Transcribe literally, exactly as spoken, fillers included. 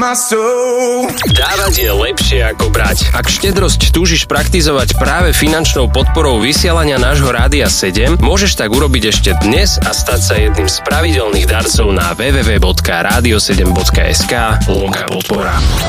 my soul. Dávať je lepšie ako brať. Ak štedrosť túžiš praktizovať práve finančnou podporou vysielania nášho Rádia sedem, môžeš tak urobiť ešte dnes a stať sa jedným z pravidelných darcov na w w w bodka radio sedem bodka es ka lomka podpora.